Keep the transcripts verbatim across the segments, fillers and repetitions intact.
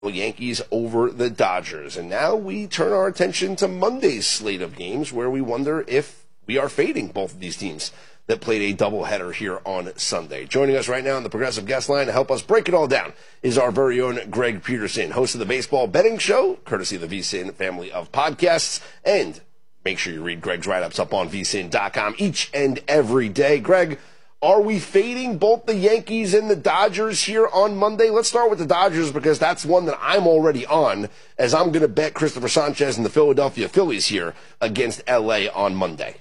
Yankees over the Dodgers. And now we turn our attention to Monday's slate of games, where we wonder if we are fading both of these teams that played a doubleheader here on Sunday. Joining us right now on the Progressive Guest Line to help us break it all down is our very own Greg Peterson, host of the Baseball Betting Show, courtesy of the V S I N family of podcasts. And make sure you read Greg's write-ups up on V S I N dot com each and every day. Greg, are we fading both the Yankees and the Dodgers here on Monday? Let's start with the Dodgers, because that's one that I'm already on, as I'm going to bet Cristopher Sanchez and the Philadelphia Phillies here against L A on Monday.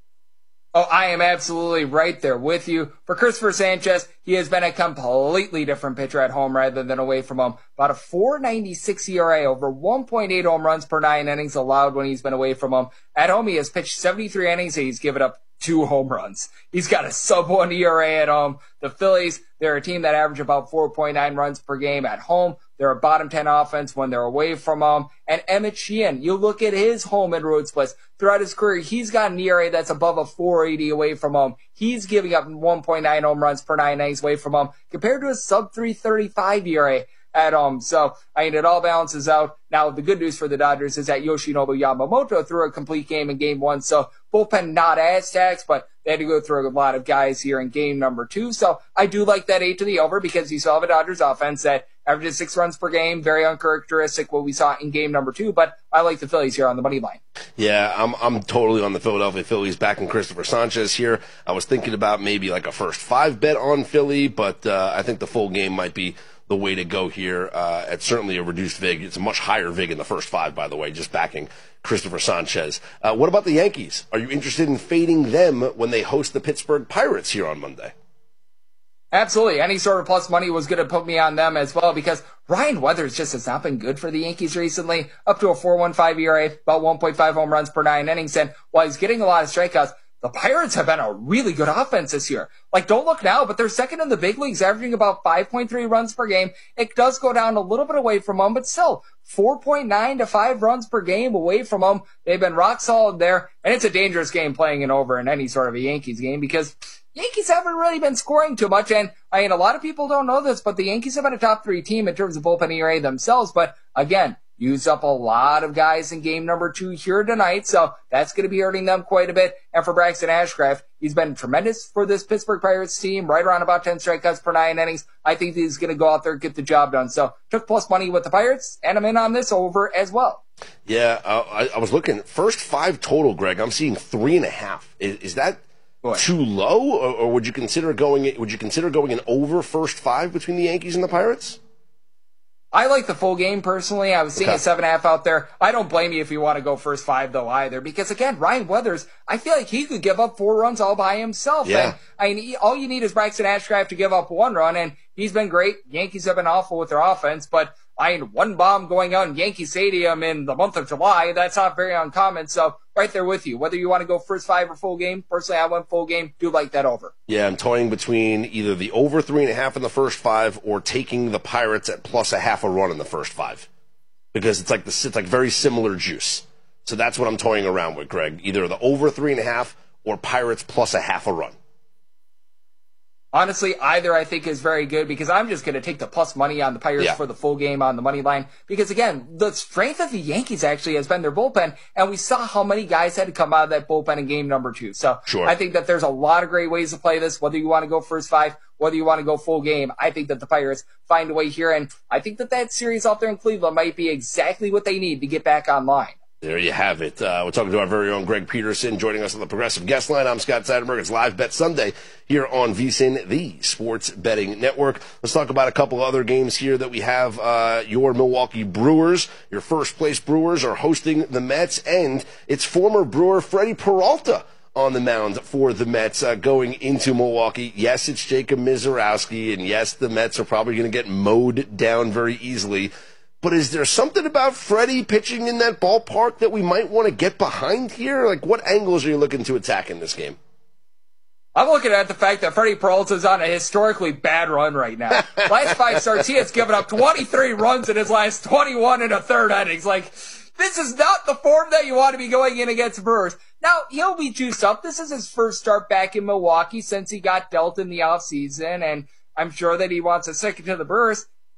Oh, I am absolutely right there with you. For Cristopher Sanchez, he has been a completely different pitcher at home rather than away from home. About a four ninety-six E R A, over one point eight home runs per nine innings allowed when he's been away from home. At home, he has pitched seventy-three innings and he's given up two home runs. He's got a sub one E R A at home. The Phillies, they're a team that average about four point nine runs per game at home. They're a bottom ten offense when they're away from home. And Emmett Sheehan, you look at his home and road splits. Throughout his career, he's got an E R A that's above a four eighty away from home. He's giving up one point nine home runs per nine innings away from home, compared to a sub three thirty-five E R A at home. So, I mean, it all balances out. Now, the good news for the Dodgers is that Yoshinobu Yamamoto threw a complete game in game one. So, bullpen not as taxed, but they had to go through a lot of guys here in game number two. So, I do like that eight to the over, because you still have a Dodgers offense that averages six runs per game. Very uncharacteristic what we saw in game number two, but I like the Phillies here on the money line. Yeah, I'm I'm totally on the Philadelphia Phillies, backing Cristopher Sanchez here. I was thinking about maybe like a first five bet on Philly, but uh, I think the full game might be the way to go here. Uh, it's certainly a reduced vig. It's a much higher vig in the first five, by the way, just backing Cristopher Sanchez. Uh, what about the Yankees? Are you interested in fading them when they host the Pittsburgh Pirates here on Monday? Absolutely. Any sort of plus money was going to put me on them as well, because Ryan Weathers just has not been good for the Yankees recently. Up to a four point one five E R A, about one point five home runs per nine innings. And while he's getting a lot of strikeouts, the Pirates have been a really good offense this year. Like, don't look now, but they're second in the big leagues, averaging about five point three runs per game. It does go down a little bit away from them, but still, four point nine to five runs per game away from them. They've been rock solid there, and it's a dangerous game playing it over in any sort of a Yankees game, because Yankees haven't really been scoring too much. And I mean, a lot of people don't know this, but the Yankees have been a top three team in terms of bullpen E R A themselves. But again, used up a lot of guys in game number two here tonight, so that's going to be hurting them quite a bit. And for Braxton Ashcraft, he's been tremendous for this Pittsburgh Pirates team, right around about ten strikeouts per nine innings. I think he's going to go out there and get the job done. So took plus money with the Pirates, and I'm in on this over as well. Yeah, uh, I, I was looking, first five total, Greg, I'm seeing three and a half. Is, is that Boy. too low, or, or would you consider going? Would you consider going an over first five between the Yankees and the Pirates? I like the full game personally. I was seeing okay. a seven and a half out there. I don't blame you if you want to go first five though either, because again, Ryan Weathers, I feel like he could give up four runs all by himself. Yeah. And I mean, all you need is Braxton Ashcraft to give up one run, and he's been great. Yankees have been awful with their offense, but I mean, one bomb going out in Yankee Stadium in the month of July, that's not very uncommon. So right there with you. Whether you want to go first five or full game, personally, I went full game. Do like that over. Yeah, I'm toying between either the over three and a half in the first five or taking the Pirates at plus a half a run in the first five, because it's like the it's like very similar juice. So that's what I'm toying around with, Greg. Either the over three and a half or Pirates plus a half a run. Honestly, either I think is very good, because I'm just going to take the plus money on the Pirates yeah. for the full game on the money line. Because again, the strength of the Yankees actually has been their bullpen, and we saw how many guys had to come out of that bullpen in game number two. So sure. I think that there's a lot of great ways to play this, whether you want to go first five, whether you want to go full game. I think that the Pirates find a way here, and I think that that series out there in Cleveland might be exactly what they need to get back online. There you have it. Uh, we're talking to our very own Greg Peterson, joining us on the Progressive Guest Line. I'm Scott Seidenberg. It's Live Bet Sunday here on V S I N, the Sports Betting Network. Let's talk about a couple other games here that we have. Uh, your Milwaukee Brewers, your first-place Brewers, are hosting the Mets, and it's former Brewer Freddie Peralta on the mound for the Mets uh, going into Milwaukee. Yes, it's Jacob Mizorowski, and yes, the Mets are probably going to get mowed down very easily. But is there something about Freddie pitching in that ballpark that we might want to get behind here? Like, what angles are you looking to attack in this game? I'm looking at the fact that Freddie Peralta is on a historically bad run right now. Last five starts, he has given up twenty-three runs in his last twenty-one and a third innings. Like, this is not the form that you want to be going in against Brewers. Now, he'll be juiced up. This is his first start back in Milwaukee since he got dealt in the offseason, and I'm sure that he wants to stick it to the Brewers.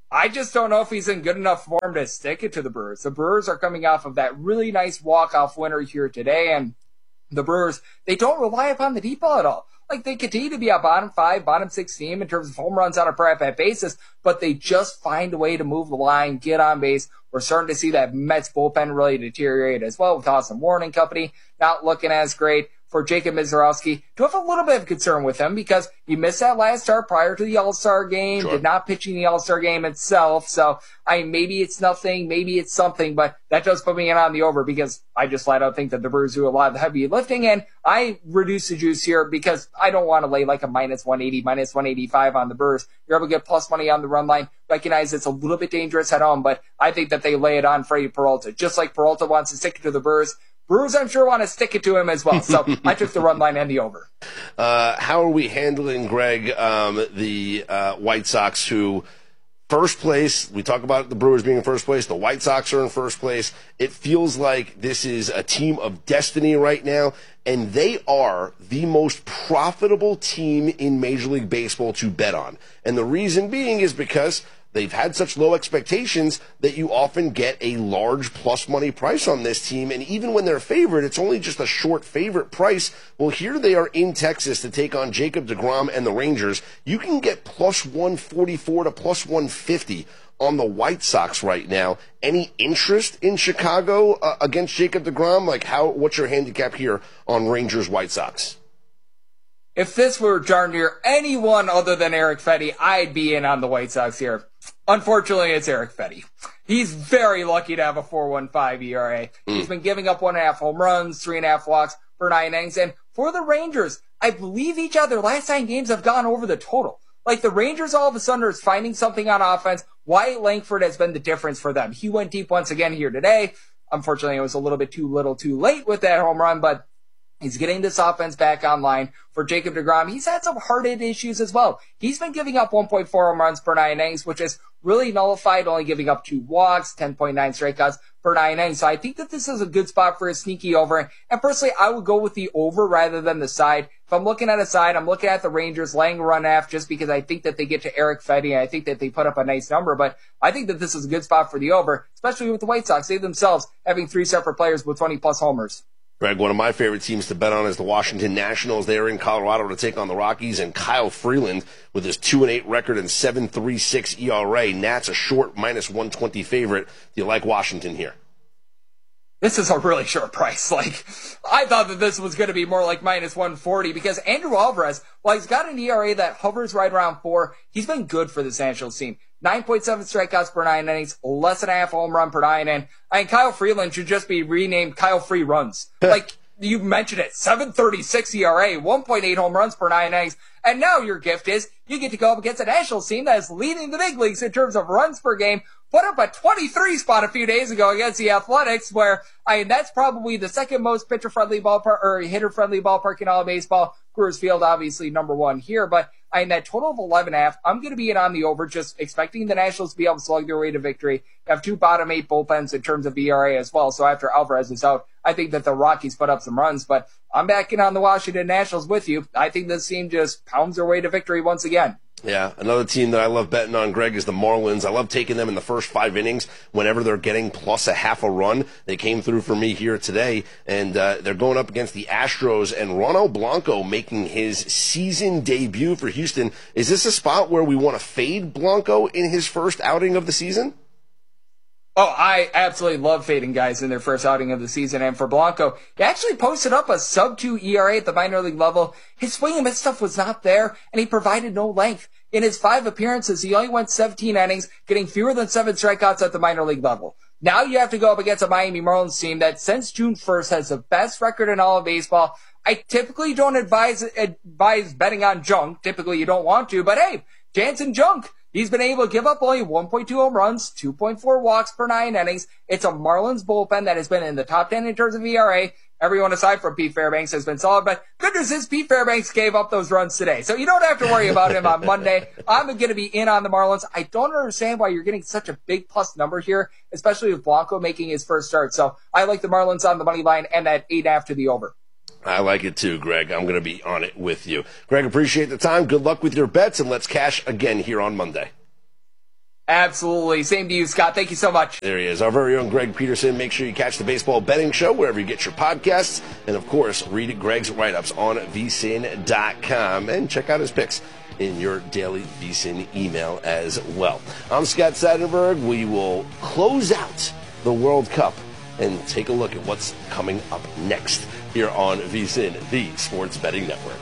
I just don't know if he's in good enough form to stick it to the Brewers. The Brewers are coming off of that really nice walk-off winner here today, and the Brewers, they don't rely upon the deep ball at all. Like, they continue to be a bottom five, bottom six team in terms of home runs on a per at-bat basis, but they just find a way to move the line, get on base. We're starting to see that Mets bullpen really deteriorate as well with Austin Warren and company not looking as great. For Jacob Misiorowski, to have a little bit of concern with him because he missed that last start prior to the All-Star game, sure. Did not pitch in the All-Star game itself. So, I mean, maybe it's nothing, maybe it's something, but that does put me in on the over because I just flat out think that the Brewers do a lot of the heavy lifting, and I reduce the juice here because I don't want to lay like a minus one eighty, minus one eighty-five on the Brewers. You're able to get plus money on the run line. Recognize it's a little bit dangerous at home, but I think that they lay it on Freddie Peralta. Just like Peralta wants to stick it to the Brewers, Brewers, I'm sure, want to stick it to him as well. So I took the run line and the over. Uh, how are we handling, Greg, um, the uh, White Sox who first place? We talk about the Brewers being in first place. The White Sox are in first place. It feels like this is a team of destiny right now, and they are the most profitable team in Major League Baseball to bet on. And the reason being is because they've had such low expectations that you often get a large plus money price on this team. And even when they're favored, it's only just a short favorite price. Well, here they are in Texas to take on Jacob deGrom and the Rangers. You can get plus one forty-four to plus one fifty on the White Sox right now. Any interest in Chicago uh, against Jacob deGrom? Like, how? What's your handicap here on Rangers White Sox? If this were darn near anyone other than Eric Fedde, I'd be in on the White Sox here. Unfortunately, it's Eric Fedde. He's very lucky to have a four point one five E R A. Mm. He's been giving up one and a half home runs, three and a half walks per nine innings. And for the Rangers, I believe each of their last nine games have gone over the total. Like, the Rangers all of a sudden are finding something on offense. Wyatt Langford has been the difference for them. He went deep once again here today. Unfortunately, it was a little bit too little too late with that home run, but he's getting this offense back online. For Jacob deGrom, he's had some heart-hit issues as well. He's been giving up one point four home runs per nine innings, which is really nullified, only giving up two walks, ten point nine strikeouts per nine innings. So I think that this is a good spot for a sneaky over. And personally, I would go with the over rather than the side. If I'm looking at a side, I'm looking at the Rangers laying a run half just because I think that they get to Eric Fedde, and I think that they put up a nice number. But I think that this is a good spot for the over, especially with the White Sox. They themselves having three separate players with twenty-plus homers. Greg, one of my favorite teams to bet on is the Washington Nationals. They are in Colorado to take on the Rockies, and Kyle Freeland with his two and eight record and seven point three six E R A. Nats a short minus one twenty favorite. Do you like Washington here? This is a really short price. Like, I thought that this was going to be more like minus one forty because Andrew Alvarez, while he's got an E R A that hovers right around four, he's been good for this Nationals team. nine point seven strikeouts per nine innings, less than a half home run per nine, and I mean, Kyle Freeland should just be renamed Kyle Free Runs. Like, you mentioned it, seven thirty-six E R A, one point eight home runs per nine innings, and now your gift is you get to go up against a Nationals team that is leading the big leagues in terms of runs per game, put up a twenty-three spot a few days ago against the Athletics, where, I mean, that's probably the second most pitcher-friendly ballpark, or hitter-friendly ballpark in all of baseball. Coors Field, obviously, number one here, but I mean, that total of eleven and a half, I'm going to be in on the over, just expecting the Nationals to be able to slug their way to victory. Have two bottom eight bullpens in terms of E R A as well, so after Alvarez is out, I think that the Rockies put up some runs, but I'm backing on the Washington Nationals with you. I think this team just pounds their way to victory once again. Yeah, another team that I love betting on, Greg, is the Marlins. I love taking them in the first five innings whenever they're getting plus a half a run. They came through for me here today, and uh, they're going up against the Astros, and Ronald Blanco making his season debut for Houston. Is this a spot where we want to fade Blanco in his first outing of the season? Oh, I absolutely love fading guys in their first outing of the season. And for Blanco, he actually posted up a sub two E R A at the minor league level. His swing and miss stuff was not there, and he provided no length. In his five appearances, he only went seventeen innings, getting fewer than seven strikeouts at the minor league level. Now you have to go up against a Miami Marlins team that since June first has the best record in all of baseball. I typically don't advise advise betting on junk. Typically you don't want to, but hey, Jansen Junk. He's been able to give up only one point two home runs, two point four walks per nine innings. It's a Marlins bullpen that has been in the top ten in terms of E R A. Everyone aside from Pete Fairbanks has been solid, but good news is Pete Fairbanks gave up those runs today. So you don't have to worry about him on Monday. I'm going to be in on the Marlins. I don't understand why you're getting such a big plus number here, especially with Blanco making his first start. So I like the Marlins on the money line and that eight after the over. I like it too, Greg. I'm going to be on it with you. Greg, appreciate the time. Good luck with your bets, and let's cash again here on Monday. Absolutely. Same to you, Scott. Thank you so much. There he is, our very own Greg Peterson. Make sure you catch the Baseball Betting Show wherever you get your podcasts. And, of course, read Greg's write-ups on V S I N dot com. And check out his picks in your daily V S I N email as well. I'm Scott Seidenberg. We will close out the World Cup and take a look at what's coming up next here on V S I N, the Sports Betting Network.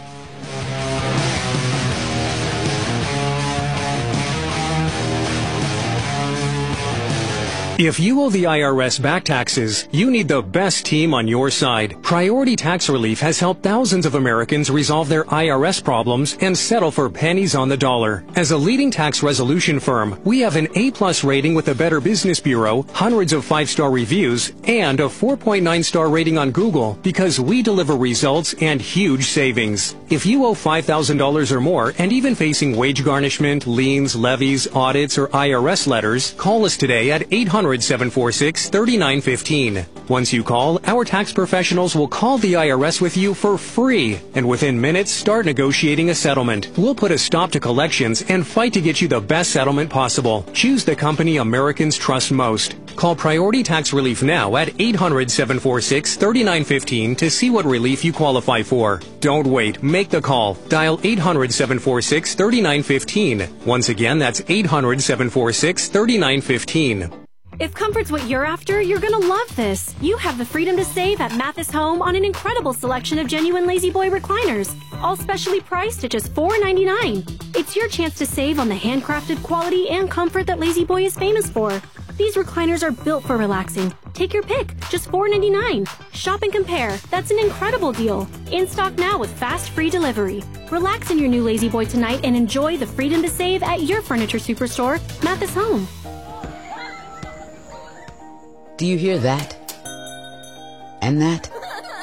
If you owe the I R S back taxes, you need the best team on your side. Priority Tax Relief has helped thousands of Americans resolve their I R S problems and settle for pennies on the dollar. As a leading tax resolution firm, we have an A-plus rating with the Better Business Bureau, hundreds of five-star reviews, and a four point nine star rating on Google because we deliver results and huge savings. If you owe five thousand dollars or more and even facing wage garnishment, liens, levies, audits, or I R S letters, call us today at eight hundred, seven four six, three nine one five. Once you call, our tax professionals will call the I R S with you for free, and within minutes start negotiating a settlement. We'll put a stop to collections and fight to get you the best settlement possible. Choose the company Americans trust most. Call Priority Tax Relief now at eight hundred, seven four six, three nine one five to see what relief you qualify for. Don't wait. Make the call. Dial eight hundred, seven four six, three nine one five. Once again, that's eight hundred, seven four six, three nine one five. If comfort's what you're after, you're gonna love this. You have the freedom to save at Mathis Home on an incredible selection of genuine Lazy Boy recliners, all specially priced at just four ninety-nine. It's your chance to save on the handcrafted quality and comfort that Lazy Boy is famous for. These recliners are built for relaxing. Take your pick, just four ninety-nine. Shop and compare. That's an incredible deal. In stock now with fast free delivery. Relax in your new Lazy Boy tonight and enjoy the freedom to save at your furniture superstore, Mathis Home. Do you hear that? And that?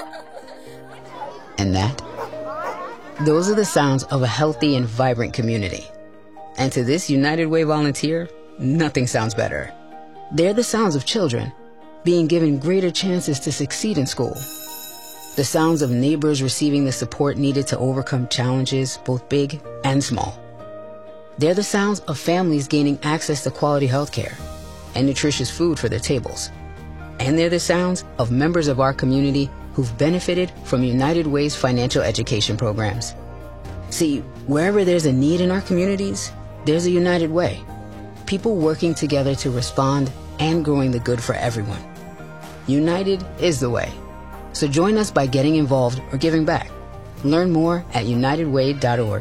And that? Those are the sounds of a healthy and vibrant community. And to this United Way volunteer, nothing sounds better. They're the sounds of children being given greater chances to succeed in school. The sounds of neighbors receiving the support needed to overcome challenges, both big and small. They're the sounds of families gaining access to quality health care and nutritious food for their tables. And they're the sounds of members of our community who've benefited from United Way's financial education programs. See, wherever there's a need in our communities, there's a United Way. People working together to respond and growing the good for everyone. United is the way. So join us by getting involved or giving back. Learn more at united way dot org.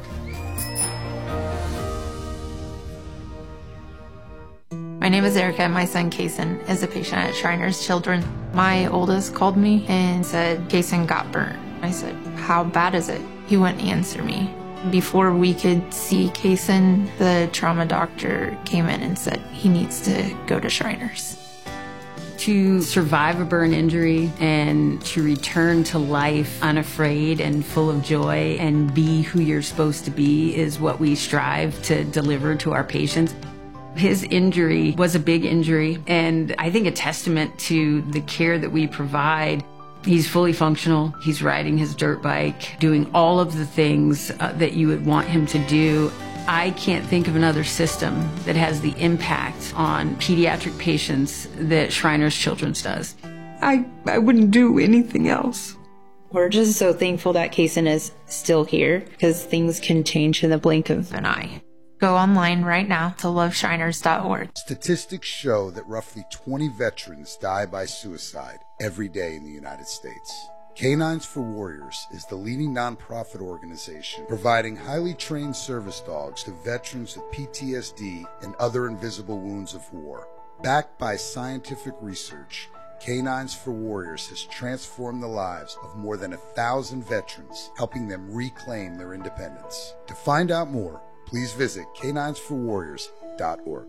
My name is Erica and my son Kason is a patient at Shriners Children. My oldest called me and said Kason got burnt. I said, how bad is it? He wouldn't answer me. Before we could see Kason, the trauma doctor came in and said he needs to go to Shriners. To survive a burn injury and to return to life unafraid and full of joy and be who you're supposed to be is what we strive to deliver to our patients. His injury was a big injury, and I think a testament to the care that we provide. He's fully functional. He's riding his dirt bike, doing all of the things uh, that you would want him to do. I can't think of another system that has the impact on pediatric patients that Shriners Children's does. I, I wouldn't do anything else. We're just so thankful that Kason is still here because things can change in the blink of an eye. Go online right now to love shriners dot org. Statistics show that roughly twenty veterans die by suicide every day in the United States. Canines for Warriors is the leading nonprofit organization providing highly trained service dogs to veterans with P T S D and other invisible wounds of war. Backed by scientific research, Canines for Warriors has transformed the lives of more than a thousand veterans, helping them reclaim their independence. To find out more, please visit canines for warriors dot org.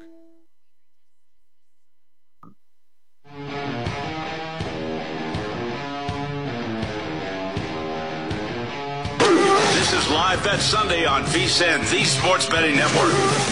This is Live Bet Sunday on V S I N, the Sports Betting Network.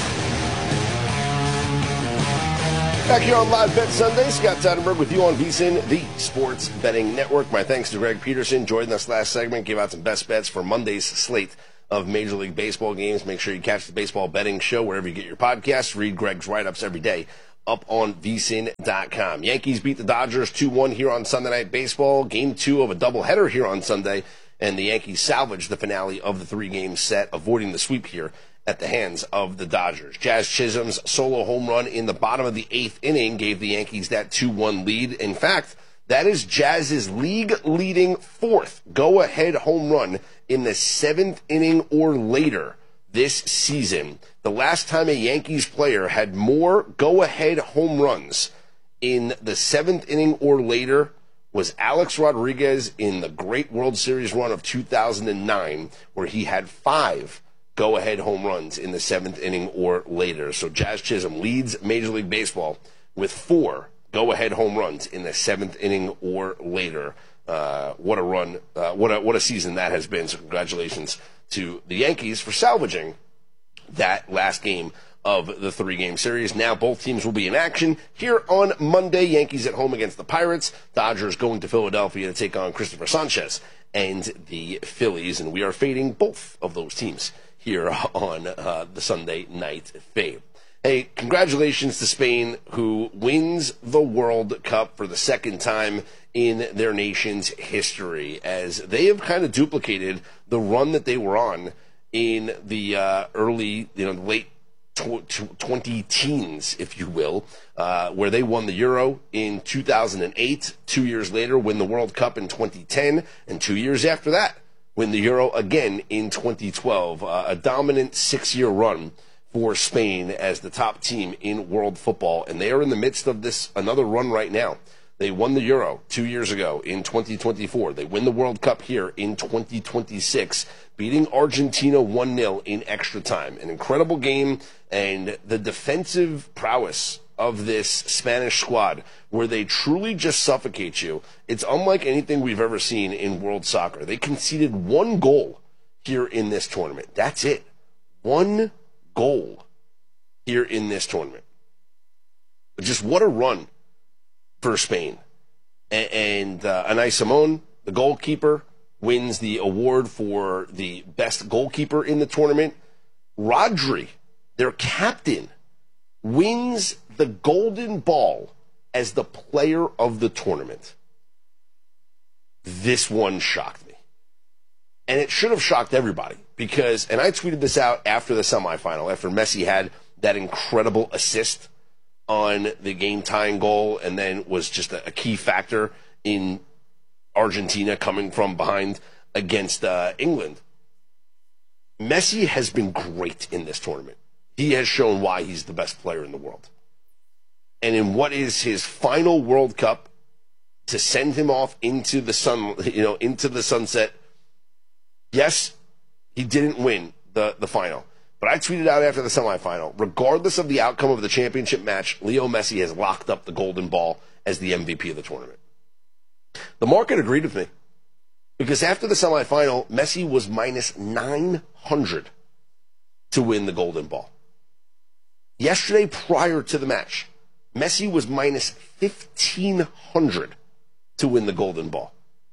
Back here on Live Bet Sunday, Scott Seidenberg with you on V S I N, the Sports Betting Network. My thanks to Greg Peterson, joined us last segment, gave out some best bets for Monday's slate of Major League Baseball games. Make sure you catch the Baseball Betting Show wherever you get your podcasts. Read Greg's write-ups every day up on V S I N dot com. Yankees beat the Dodgers two one here on Sunday Night Baseball. Game two of a doubleheader here on Sunday, and the Yankees salvaged the finale of the three-game set, avoiding the sweep here at the hands of the Dodgers. Jazz Chisholm's solo home run in the bottom of the eighth inning gave the Yankees that two one lead. In fact, that is Jazz's league-leading fourth go-ahead home run in the seventh inning or later this season. The last time a Yankees player had more go-ahead home runs in the seventh inning or later was Alex Rodriguez in the great World Series run of two thousand nine, where he had five go-ahead home runs in the seventh inning or later. So Jazz Chisholm leads Major League Baseball with four go-ahead home runs in the seventh inning or later. Uh, what a run, uh, what a, what a season that has been. So congratulations to the Yankees for salvaging that last game of the three-game series. Now both teams will be in action here on Monday. Yankees at home against the Pirates. Dodgers going to Philadelphia to take on Christopher Sanchez and the Phillies. And we are fading both of those teams here on uh, the Sunday Night Fade. Hey, congratulations to Spain, who wins the World Cup for the second time in their nation's history, as they have kind of duplicated the run that they were on in the uh, early, you know, late twenty teens, if you will, uh, where they won the Euro in two thousand eight. Two years later, win the World Cup in twenty ten, and two years after that, win the Euro again in twenty twelve. Uh, a dominant six-year run for Spain as the top team in world football, and they are in the midst of this another run right now. They won the Euro two years ago in twenty twenty-four. They win the World Cup here in twenty twenty-six, beating Argentina one nil in extra time. An incredible game, and the defensive prowess of this Spanish squad, where they truly just suffocate you. It's unlike anything we've ever seen in world soccer. They conceded one goal here in this tournament. That's it. One goal here in this tournament. But just what a run for Spain. And, and uh, Unai Simon, the goalkeeper, wins the award for the best goalkeeper in the tournament. Rodri, their captain, wins the Golden Ball as the player of the tournament. This one shocked me. And it should have shocked everybody because, and I tweeted this out after the semifinal, after Messi had that incredible assist on the game-tying goal and then was just a, a key factor in Argentina coming from behind against uh, England. Messi has been great in this tournament. He has shown why he's the best player in the world. And in what is his final World Cup, to send him off into the sun, you know, into the sunset. Yes, he didn't win the, the final. But I tweeted out after the semifinal, regardless of the outcome of the championship match, Leo Messi has locked up the Golden Ball as the M V P of the tournament. The market agreed with me. Because after the semifinal, Messi was minus nine hundred to win the Golden Ball. Yesterday, prior to the match, Messi was minus fifteen hundred to win the Golden Ball.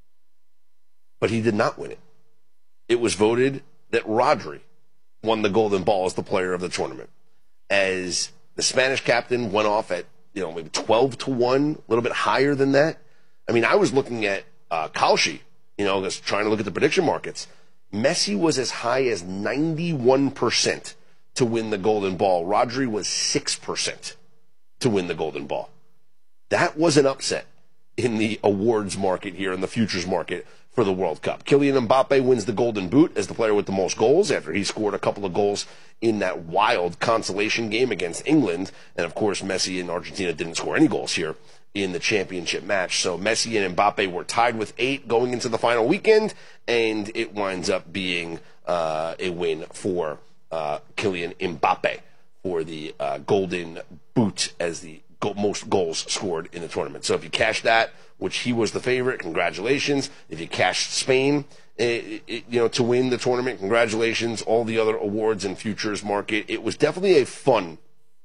But he did not win it. It was voted that Rodri won the Golden Ball as the player of the tournament, as the Spanish captain went off at, you know, maybe twelve to one, a little bit higher than that. I mean, I was looking at uh, Kalshi, you know, just trying to look at the prediction markets. Messi was as high as ninety-one percent to win the Golden Ball. Rodri was six percent to win the Golden Ball. That was an upset in the awards market here, in the futures market for the World Cup. Kylian Mbappe wins the Golden Boot as the player with the most goals after he scored a couple of goals in that wild consolation game against England. And, of course, Messi and Argentina didn't score any goals here in the championship match. So Messi and Mbappe were tied with eight going into the final weekend, and it winds up being uh, a win for uh, Kylian Mbappe for the uh, Golden Boot as the go- most goals scored in the tournament. So if you cash that, which he was the favorite, congratulations. If you cashed Spain, it, it, you know, to win the tournament, congratulations. All the other awards and futures market. It was definitely a fun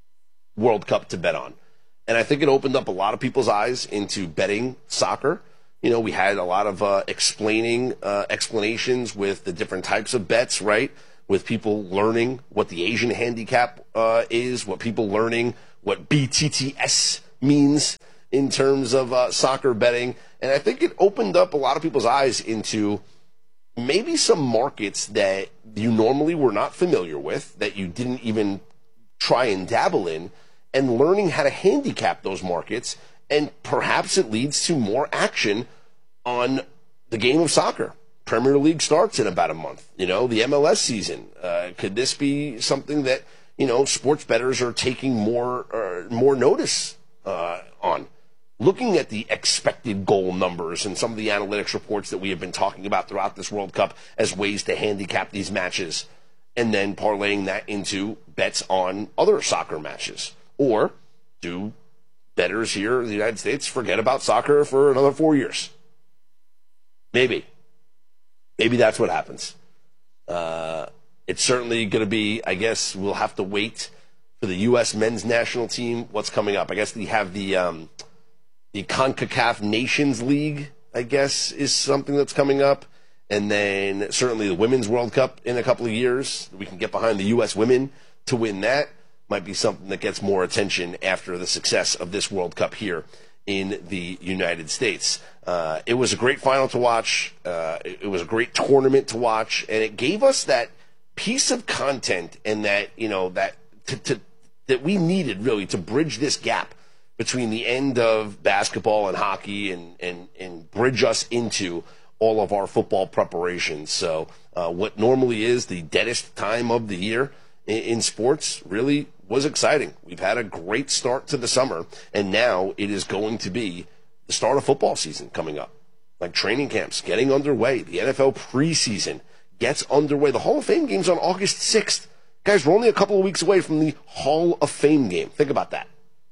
World Cup to bet on. And I think it opened up a lot of people's eyes into betting soccer, You know, we had a lot of uh, explaining uh, explanations with the different types of bets, right? With people learning what the Asian handicap uh, is, what people learning what B T T S means in terms of uh, soccer betting. And I think it opened up a lot of people's eyes into maybe some markets that you normally were not familiar with, that you didn't even try and dabble in, and learning how to handicap those markets. And perhaps it leads to more action on the game of soccer. Premier League starts in about a month. You know, the M L S season. Uh, could this be something that, you know, sports bettors are taking more uh, more notice uh, on? Looking at the expected goal numbers and some of the analytics reports that we have been talking about throughout this World Cup as ways to handicap these matches, and then parlaying that into bets on other soccer matches. Or do bettors here in the United States forget about soccer for another four years? Maybe. Maybe that's what happens. Uh, it's certainly going to be, I guess, we'll have to wait for the U S men's national team. What's coming up? I guess we have the um, the CONCACAF Nations League, I guess, is something that's coming up. And then certainly the Women's World Cup in a couple of years. We can get behind the U S women to win that. Might be something that gets more attention after the success of this World Cup here in the United States. Uh, it was a great final to watch. Uh, it, it was a great tournament to watch, and it gave us that piece of content and that, you know, that to, to, that we needed really to bridge this gap between the end of basketball and hockey and, and, and bridge us into all of our football preparations. So uh, what normally is the deadest time of the year in, in sports really was exciting. We've had a great start to the summer, and now it is going to be the start of football season coming up. Like training camps getting underway. The N F L preseason gets underway. The Hall of Fame game's on August sixth. Guys, we're only a couple of weeks away from the Hall of Fame game. Think about that.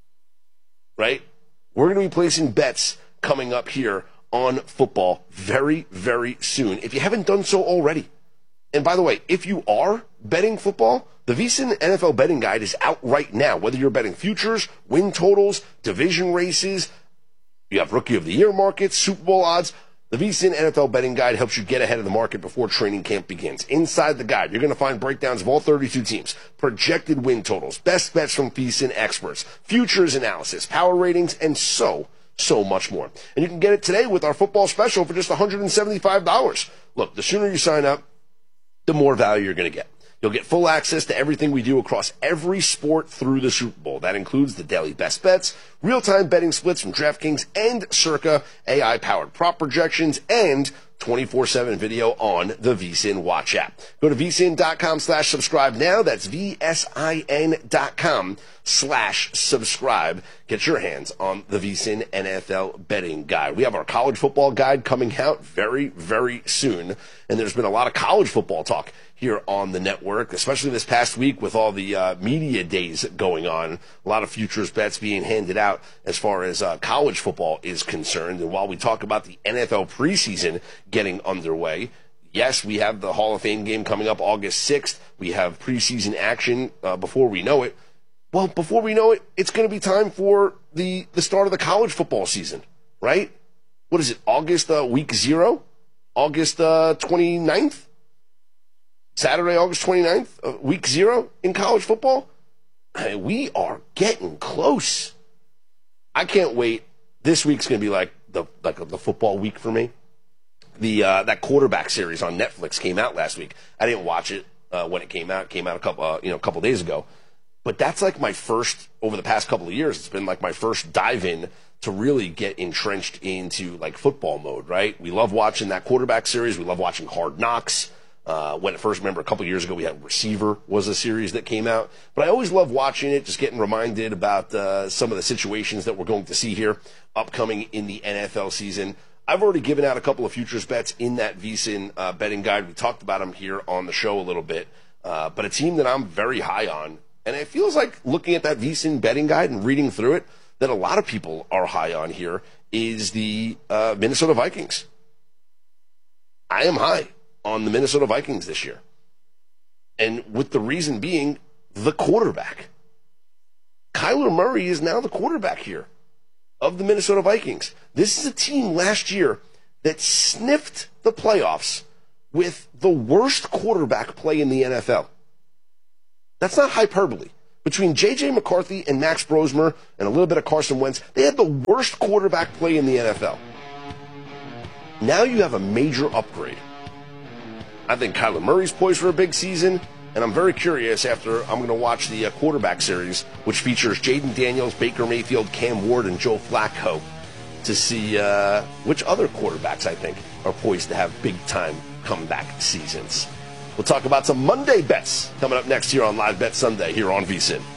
Right? We're going to be placing bets coming up here on football very, very soon, if you haven't done so already. And by the way, if you are betting football, the VSiN N F L betting guide is out right now. Whether you're betting futures, win totals, division races, you have rookie of the year markets, Super Bowl odds, the VSiN N F L betting guide helps you get ahead of the market before training camp begins. Inside the guide, you're going to find breakdowns of all thirty-two teams, projected win totals, best bets from VSiN experts, futures analysis, power ratings, and so, so much more. And you can get it today with our football special for just one hundred seventy-five dollars. Look, the sooner you sign up, the more value you're going to get. You'll get full access to everything we do across every sport through the Super Bowl. That includes the daily best bets, real-time betting splits from DraftKings and Circa, A I-powered prop projections, and twenty-four seven video on the VSiN Watch app. Go to vsin.com slash subscribe now. That's V-S-I-N dot com slash subscribe. Get your hands on the VSiN N F L betting guide. We have our college football guide coming out very, very soon. And there's been a lot of college football talk here on the network, especially this past week with all the uh, media days going on. A lot of futures bets being handed out as far as uh, college football is concerned. And while we talk about the N F L preseason getting underway, yes, we have the Hall of Fame game coming up August sixth. We have preseason action uh, before we know it. Well, before we know it, it's going to be time for the, the start of the college football season, right? What is it, August uh, week zero? August uh, twenty-ninth? Saturday, August twenty-ninth, uh, week zero in college football? I mean, we are getting close. I can't wait. This week's going to be like the like the football week for me. The uh, that quarterback series on Netflix came out last week. I didn't watch it uh, when it came out. It came out a couple uh, you know a couple days ago. But that's like my first, over the past couple of years, it's been like my first dive in to really get entrenched into like football mode, right? We love watching that quarterback series. We love watching Hard Knocks. Uh, when it first, remember a couple of years ago, we had Receiver was a series that came out. But I always love watching it, just getting reminded about uh, some of the situations that we're going to see here upcoming in the N F L season. I've already given out a couple of futures bets in that VSiN uh, betting guide. We talked about them here on the show a little bit. Uh, but a team that I'm very high on, and it feels like looking at that VSiN betting guide and reading through it, that a lot of people are high on here, is the uh, Minnesota Vikings. I am high on the Minnesota Vikings this year. And with the reason being the quarterback. Kyler Murray is now the quarterback here. of the Minnesota Vikings. This is a team last year that sniffed the playoffs with the worst quarterback play in the N F L. That's not hyperbole. Between J J McCarthy and Max Brosmer and a little bit of Carson Wentz, they had the worst quarterback play in the N F L. Now you have a major upgrade. I think Kyler Murray's poised for a big season, and I'm very curious after I'm going to watch the uh, quarterback series, which features Jaden Daniels, Baker Mayfield, Cam Ward, and Joe Flacco, to see uh, which other quarterbacks I think are poised to have big-time comeback seasons. We'll talk about some Monday bets coming up next here on Live Bet Sunday here on V S I N.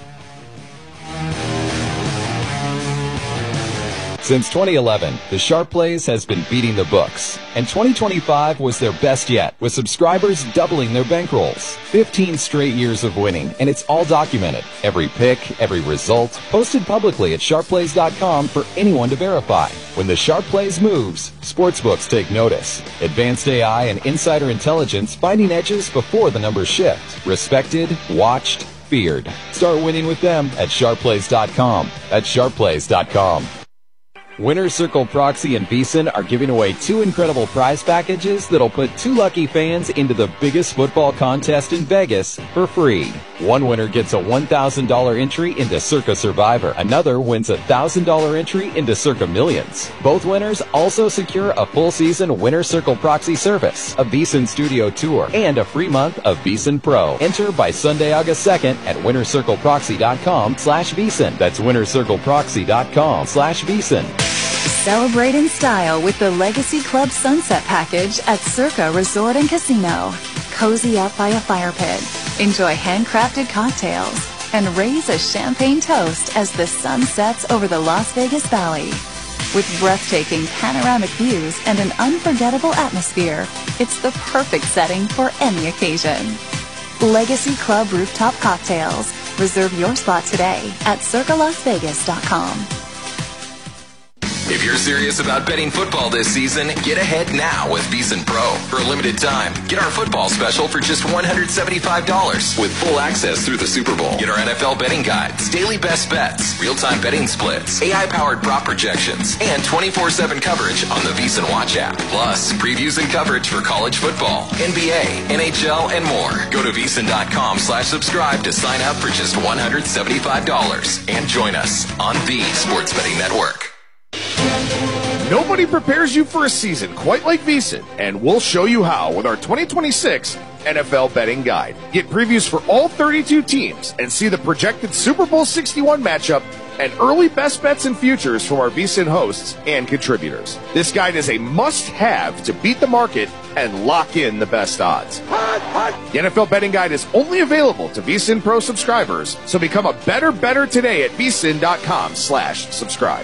Since twenty eleven, the Sharp Plays has been beating the books, and twenty twenty-five was their best yet, with subscribers doubling their bankrolls. fifteen straight years of winning, and it's all documented. Every pick, every result, posted publicly at sharp plays dot com for anyone to verify. When the Sharp Plays moves, sportsbooks take notice. Advanced A I and insider intelligence finding edges before the numbers shift. Respected, watched, feared. Start winning with them at sharp plays dot com. That's sharp plays dot com. Winner Circle Proxy and V S I N are giving away two incredible prize packages that'll put two lucky fans into the biggest football contest in Vegas for free. One winner gets a one thousand dollars entry into Circa Survivor. Another wins a one thousand dollars entry into Circa Millions. Both winners also secure a full season Winner Circle Proxy service, a V S I N studio tour, and a free month of V S I N Pro. Enter by Sunday, August second at winner circle proxy dot com slash V S I N. That's winner circle proxy dot com slash V S I N. Celebrate in style with the Legacy Club Sunset Package at Circa Resort and Casino. Cozy up by a fire pit, enjoy handcrafted cocktails, and raise a champagne toast as the sun sets over the Las Vegas Valley. With breathtaking panoramic views and an unforgettable atmosphere, it's the perfect setting for any occasion. Legacy Club Rooftop Cocktails. Reserve your spot today at circa las vegas dot com. If you're serious about betting football this season, get ahead now with V S I N Pro. For a limited time, get our football special for just one hundred seventy-five dollars with full access through the Super Bowl. Get our N F L betting guides, daily best bets, real-time betting splits, A I-powered prop projections, and twenty-four seven coverage on the V S I N Watch app. Plus, previews and coverage for college football, N B A, N H L, and more. Go to V S I N dot com slash subscribe to sign up for just one hundred seventy-five dollars and join us on the Sports Betting Network. Nobody prepares you for a season quite like V S I N, and we'll show you how with our twenty twenty-six N F L Betting Guide. Get previews for all thirty-two teams and see the projected Super Bowl sixty-one matchup and early best bets and futures from our V S I N hosts and contributors. This guide is a must-have to beat the market and lock in the best odds. The N F L Betting Guide is only available to V S I N Pro subscribers, so become a better better today at V S I N dot com slash subscribe.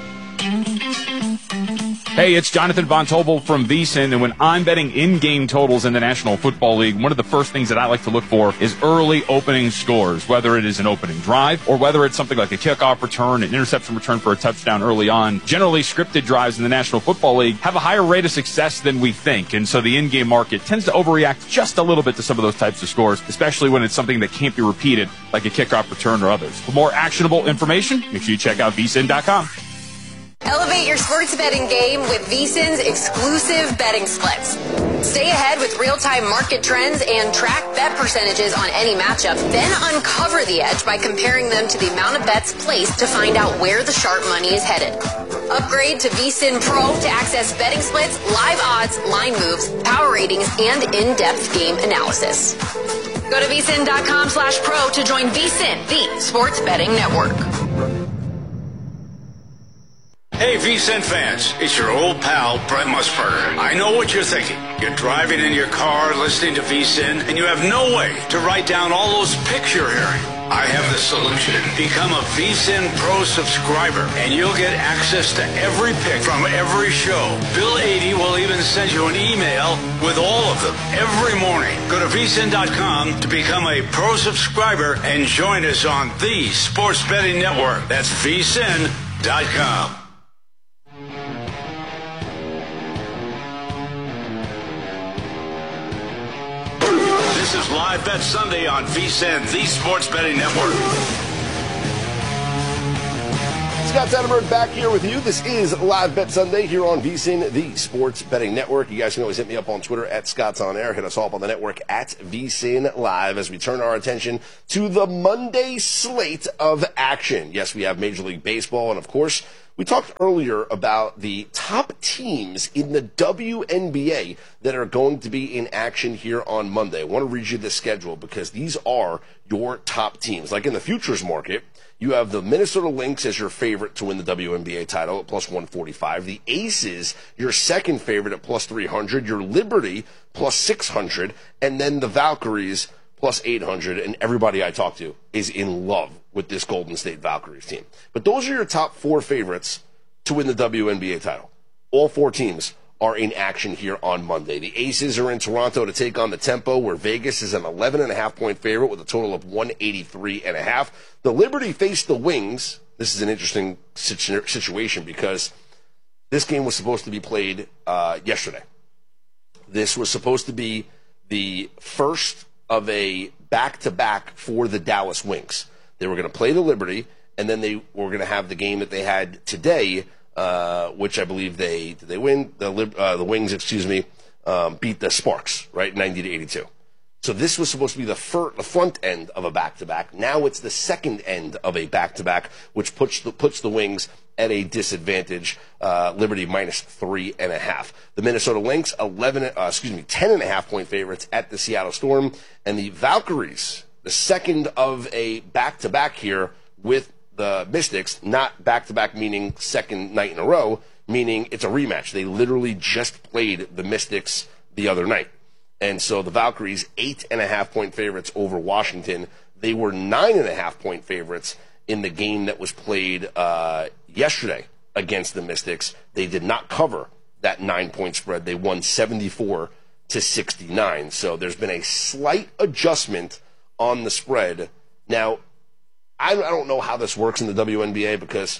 Hey, it's Jonathan Von Tobel from V S I N, and when I'm betting in-game totals in the National Football League, one of the first things that I like to look for is early opening scores, whether it is an opening drive or whether it's something like a kickoff return, an interception return for a touchdown early on. Generally, scripted drives in the National Football League have a higher rate of success than we think, and so the in-game market tends to overreact just a little bit to some of those types of scores, especially when it's something that can't be repeated, like a kickoff return or others. For more actionable information, make sure you check out V S I N dot com. Elevate your sports betting game with V S I N's exclusive betting splits. Stay ahead with real-time market trends and track bet percentages on any matchup, then uncover the edge by comparing them to the amount of bets placed to find out where the sharp money is headed. Upgrade to V S I N Pro to access betting splits, live odds, line moves, power ratings, and in-depth game analysis. Go to V S I N dot com slash pro to join V S I N, the sports betting network. Hey, V S I N fans, it's your old pal, Brett Musburger. I know what you're thinking. You're driving in your car, listening to V S I N, and you have no way to write down all those picks you're hearing. I have the solution. Become a V S I N Pro subscriber, and you'll get access to every pick from every show. Bill eighty will even send you an email with all of them every morning. Go to V S I N dot com to become a Pro subscriber and join us on the Sports Betting Network. That's V S I N dot com. This is Live Bet Sunday on V S I N, the Sports Betting Network. Scott Satterberg back here with you. This is Live Bet Sunday here on VSiN, the Sports Betting Network. You guys can always hit me up on Twitter at Scott's On Air. Hit us all up on the network at VSiN Live as we turn our attention to the Monday slate of action. Yes, we have Major League Baseball, and of course, we talked earlier about the top teams in the W N B A that are going to be in action here on Monday. I want to read you the schedule because these are your top teams. Like in the futures market, you have the Minnesota Lynx as your favorite to win the W N B A title at plus one forty-five. The Aces, your second favorite at plus three hundred. Your Liberty, plus six hundred. And then the Valkyries, plus eight hundred. And everybody I talk to is in love with this Golden State Valkyries team. But those are your top four favorites to win the W N B A title. All four teams are in action here on Monday. The Aces are in Toronto to take on the Tempo, where Vegas is an eleven and a half point favorite with a total of one eighty-three and a half. The Liberty face the Wings. This is an interesting situ- situation because this game was supposed to be played uh, yesterday. This was supposed to be the first of a back-to-back for the Dallas Wings. They were going to play the Liberty, and then they were going to have the game that they had today, Uh, which I believe they did they win the uh, the Wings, excuse me, um, beat the Sparks, right, ninety to eighty-two. So this was supposed to be the fir- the front end of a back to back. Now it's the second end of a back to back, which puts the puts the Wings at a disadvantage. Uh, Liberty minus three and a half. The Minnesota Lynx eleven, uh, excuse me, ten and a half point favorites at the Seattle Storm, and the Valkyries, the second of a back to back here with the Mystics, not back-to-back meaning second night in a row, meaning it's a rematch. They literally just played the Mystics the other night. And so the Valkyries, eight and a half point favorites over Washington. They were nine and a half point favorites in the game that was played uh, yesterday against the Mystics. They did not cover that nine-point spread. They won seventy-four to sixty-nine. So there's been a slight adjustment on the spread. Now, I don't know how this works in the W N B A because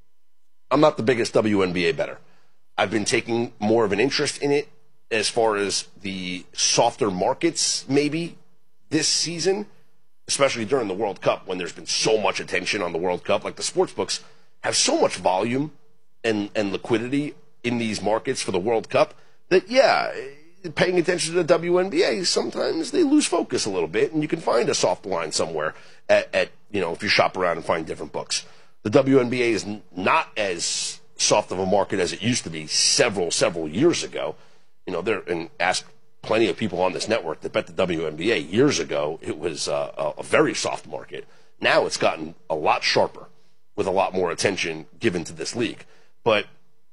I'm not the biggest W N B A bettor. I've been taking more of an interest in it as far as the softer markets maybe this season, especially during the World Cup when there's been so much attention on the World Cup. Like the sports books have so much volume and, and liquidity in these markets for the World Cup that, yeah, paying attention to the W N B A, sometimes they lose focus a little bit, and you can find a soft line somewhere at, at you know, if you shop around and find different books. The W N B A is n- not as soft of a market as it used to be several, several years ago. You know, there and ask plenty of people on this network that bet the W N B A years ago, it was uh, a, a very soft market. Now it's gotten a lot sharper with a lot more attention given to this league. But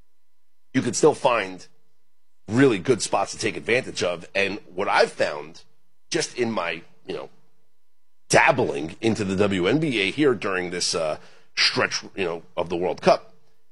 you can still find really good spots to take advantage of. And what I've found just in my, you know, dabbling into the W N B A here during this uh, stretch, you know, of the World Cup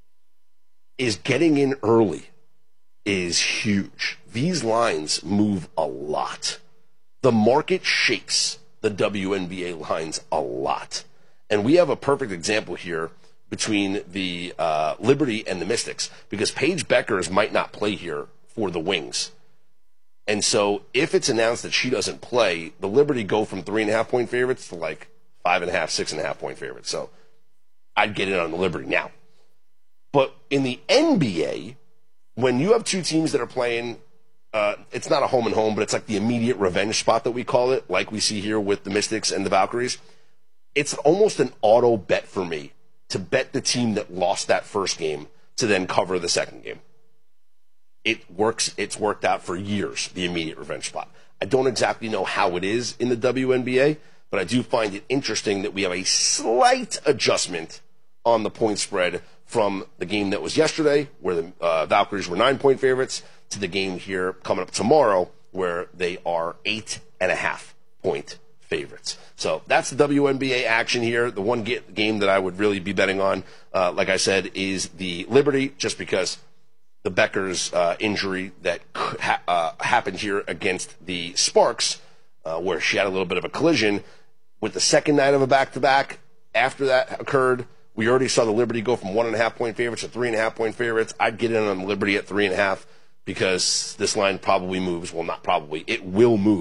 is getting in early is huge. These lines move a lot. The market shakes the W N B A lines a lot. And we have a perfect example here between the uh, Liberty and the Mystics because Paige Beckers might not play here for the Wings. And so if it's announced that she doesn't play, the Liberty go from three and a half point favorites to like five and a half, six and a half point favorites. So I'd get in on the Liberty now. But in the N B A, when you have two teams that are playing, uh, it's not a home and home, but it's like the immediate revenge spot that we call it, like we see here with the Mystics and the Valkyries. It's almost an auto bet for me to bet the team that lost that first game to then cover the second game. It works. It's worked out for years, the immediate revenge spot. I don't exactly know how it is in the W N B A, but I do find it interesting that we have a slight adjustment on the point spread from the game that was yesterday, where the uh, Valkyries were nine-point favorites, to the game here coming up tomorrow, where they are eight and a half point favorites. So that's the W N B A action here. The one get, game that I would really be betting on, uh, like I said, is the Liberty, just because the Beckers uh, injury that ha- uh, happened here against the Sparks, uh, where she had a little bit of a collision with the second night of a back-to-back. After that occurred, we already saw the Liberty go from one and a half point favorites to three and a half point favorites. I'd get in on the Liberty at three and a half because this line probably moves. Well, not probably. It will move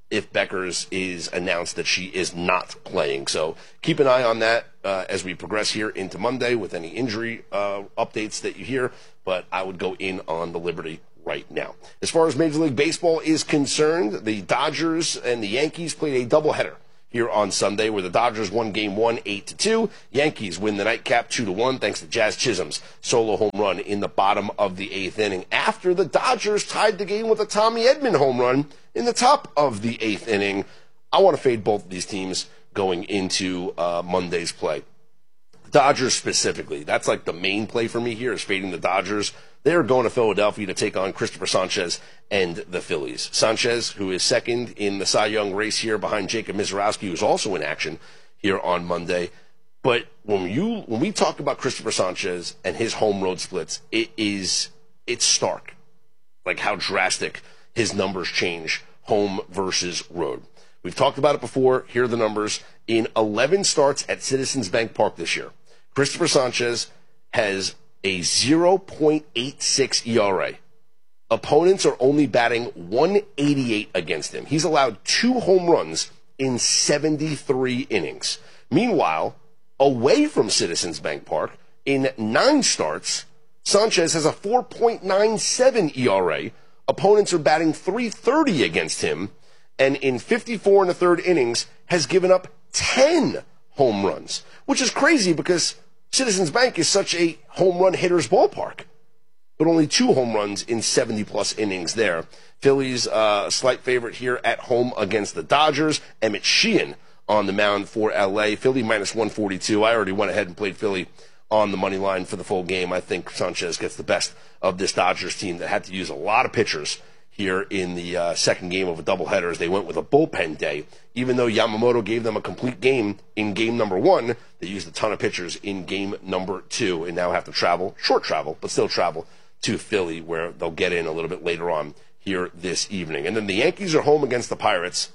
if Beckers is announced that she is not playing. So keep an eye on that uh, as we progress here into Monday with any injury uh, updates that you hear. But I would go in on the Liberty right now. As far as Major League Baseball is concerned, the Dodgers and the Yankees played a doubleheader here on Sunday, where the Dodgers won game one, eight to two. Yankees win the nightcap two to one, thanks to Jazz Chisholm's solo home run in the bottom of the eighth inning, after the Dodgers tied the game with a Tommy Edman home run in the top of the eighth inning. I want to fade both of these teams going into uh, Monday's play. Dodgers specifically, that's like the main play for me here, is fading the Dodgers. They're going to Philadelphia to take on Christopher Sanchez and the Phillies. Sanchez, who is second in the Cy Young race here behind Jacob Misiorowski, who's also in action here on Monday. But when you when we talk about Christopher Sanchez and his home road splits, it is it's stark, like how drastic his numbers change home versus road. We've talked about it before. Here are the numbers. In eleven starts at Citizens Bank Park this year, Christopher Sanchez has a zero point eight six E R A. Opponents are only batting one eighty-eight against him. He's allowed two home runs in seventy-three innings. Meanwhile, away from Citizens Bank Park, in nine starts, Sanchez has a four point nine seven E R A. Opponents are batting three thirty against him, and in fifty-four and a third innings has given up ten home runs, which is crazy because Citizens Bank is such a home run hitter's ballpark, but only two home runs in seventy-plus innings there. Phillies, uh, a slight favorite here at home against the Dodgers. Emmett Sheehan on the mound for L A. Philly minus one forty-two. I already went ahead and played Philly on the money line for the full game. I think Sanchez gets the best of this Dodgers team that had to use a lot of pitchers here in the uh, second game of a doubleheader as they went with a bullpen day. Even though Yamamoto gave them a complete game in game number one, they used a ton of pitchers in game number two and now have to travel, short travel, but still travel to Philly, where they'll get in a little bit later on here this evening. And then the Yankees are home against the Pirates.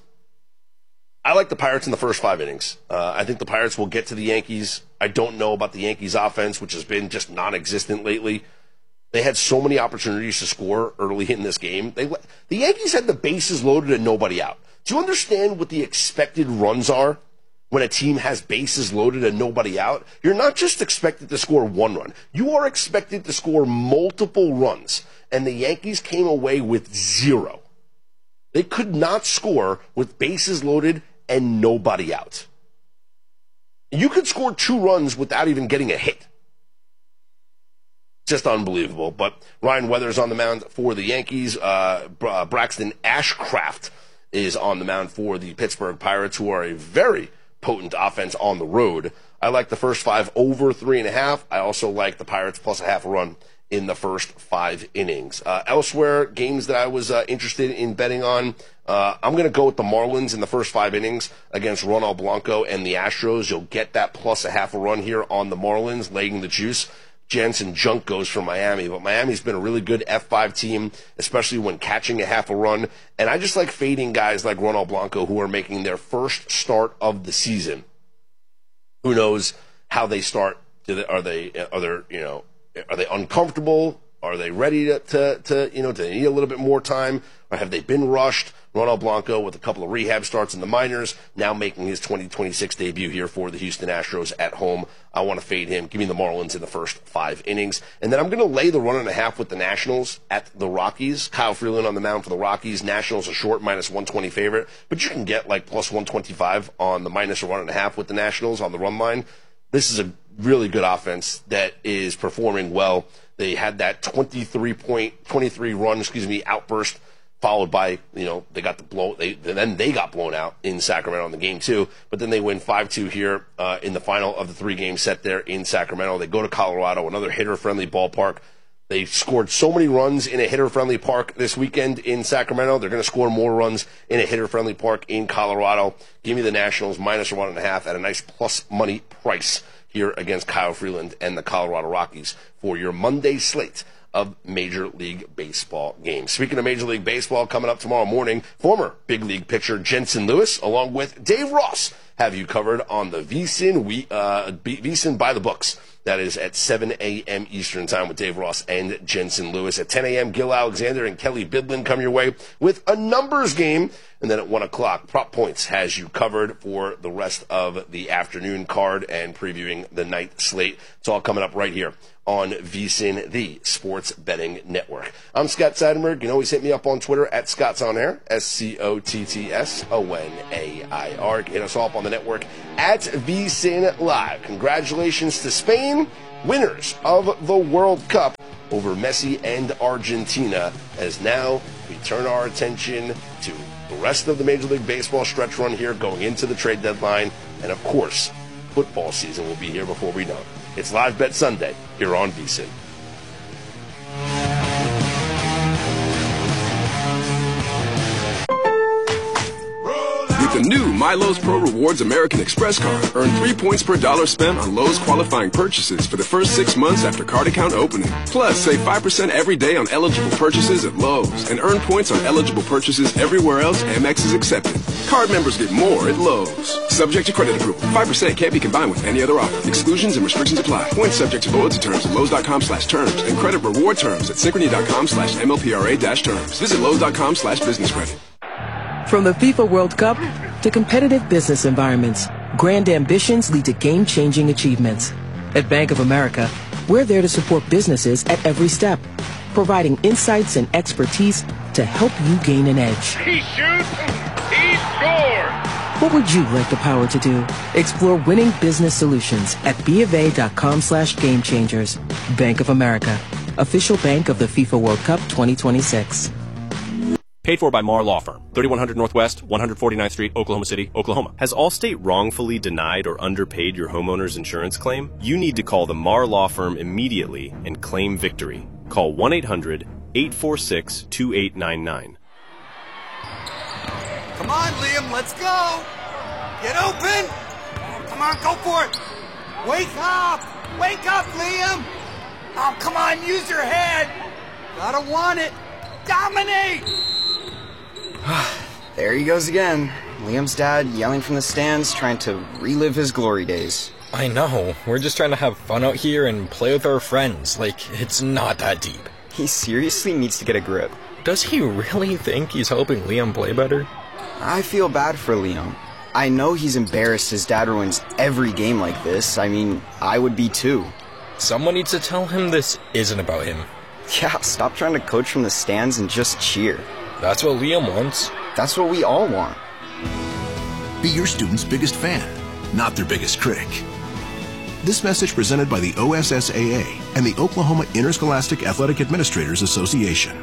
I like the Pirates in the first five innings. Uh, I think the Pirates will get to the Yankees. I don't know about the Yankees offense, which has been just non-existent lately. They had so many opportunities to score early in this game. They, the Yankees had the bases loaded and nobody out. Do you understand what the expected runs are when a team has bases loaded and nobody out? You're not just expected to score one run. You are expected to score multiple runs. And the Yankees came away with zero. They could not score with bases loaded and nobody out. You could score two runs without even getting a hit. Just unbelievable. But Ryan Weathers on the mound for the Yankees. Uh, Braxton Ashcraft is on the mound for the Pittsburgh Pirates, who are a very potent offense on the road. I like the first five over three and a half. I also like the Pirates plus a half a run in the first five innings. Uh, elsewhere, games that I was uh, interested in betting on, uh, I'm going to go with the Marlins in the first five innings against Ronald Blanco and the Astros. You'll get that plus a half a run here on the Marlins, laying the juice. Jansen Junk goes for Miami, but Miami's been a really good F five team, especially when catching a half a run. And I just like fading guys like Ronald Blanco who are making their first start of the season. Who knows how they start? Are they, are they, you know, are they uncomfortable? Are they ready to, to, to, you know, do they need a little bit more time? Or have they been rushed? Ronald Blanco with a couple of rehab starts in the minors, now making his twenty twenty-six debut here for the Houston Astros at home. I want to fade him. Give me the Marlins in the first five innings. And then I'm going to lay the run and a half with the Nationals at the Rockies. Kyle Freeland on the mound for the Rockies. Nationals a short minus one twenty favorite, but you can get like plus one twenty-five on the minus a run and a half with the Nationals on the run line. This is a really good offense that is performing well. They had that twenty-three point, twenty-three run, excuse me, outburst, followed by, you know, they got the blow, they, then they got blown out in Sacramento in the game two, but then they win five two here uh, in the final of the three-game set there in Sacramento. They go to Colorado, another hitter-friendly ballpark. They scored so many runs in a hitter-friendly park this weekend in Sacramento. They're going to score more runs in a hitter-friendly park in Colorado. Give me the Nationals minus one and a half at a nice plus money price here against Kyle Freeland and the Colorado Rockies for your Monday slate of Major League Baseball games. Speaking of Major League Baseball, coming up tomorrow morning, former big league pitcher Jensen Lewis, along with Dave Ross, have you covered on the VSiN, we, uh, VSiN by the books That is at seven a.m. Eastern Time with Dave Ross and Jensen Lewis. At ten a.m., Gil Alexander and Kelly Bidlin come your way with a numbers game. And then at one o'clock, Prop Points has you covered for the rest of the afternoon card and previewing the night slate. It's all coming up right here on VSiN, the Sports Betting Network. I'm Scott Seidenberg. You can always hit me up on Twitter at Scott's On Air, S C O T T S O N A I R. Hit us all up on the network at VSiN Live. Congratulations to Spain, winners of the World Cup over Messi and Argentina, as now we turn our attention to the rest of the Major League Baseball stretch run here going into the trade deadline. And of course, football season will be here before we know it. It's Live Bet Sunday here on VSiN. With the new MyLowe's Pro Rewards American Express card, earn three points per dollar spent on Lowe's qualifying purchases for the first six months after card account opening. Plus, save five percent every day on eligible purchases at Lowe's and earn points on eligible purchases everywhere else Amex is accepted. Card members get more at Lowe's. Subject to credit approval. five percent can't be combined with any other offer. Exclusions and restrictions apply. Points subject to loyalty terms at Lowe's.com slash terms and credit reward terms at Synchrony.com slash MLPRA dash terms. Visit Lowe's.com slash business credit. From the FIFA World Cup to competitive business environments, grand ambitions lead to game-changing achievements. At Bank of America, we're there to support businesses at every step, providing insights and expertise to help you gain an edge. He shoots, he scores! What would you like the power to do? Explore winning business solutions at BofA.com slash game changers. Bank of America, official bank of the FIFA World Cup twenty twenty-six. Paid for by Marr Law Firm, thirty-one hundred Northwest, one forty-ninth Street, Oklahoma City, Oklahoma. Has Allstate wrongfully denied or underpaid your homeowner's insurance claim? You need to call the Marr Law Firm immediately and claim victory. Call one eight hundred, eight four six, two eight nine nine. Come on, Liam, let's go! Get open! Come on, go for it! Wake up! Wake up, Liam! Oh, come on, use your head! Gotta want it! Dominate! There he goes again. Liam's dad yelling from the stands, trying to relive his glory days. I know. We're just trying to have fun out here and play with our friends. Like, it's not that deep. He seriously needs to get a grip. Does he really think he's helping Liam play better? I feel bad for Liam. I know he's embarrassed his dad ruins every game like this. I mean, I would be too. Someone needs to tell him this isn't about him. Yeah, stop trying to coach from the stands and just cheer. That's what Liam wants. That's what we all want. Be your student's biggest fan, not their biggest critic. This message presented by the O S S A A and the Oklahoma Interscholastic Athletic Administrators Association.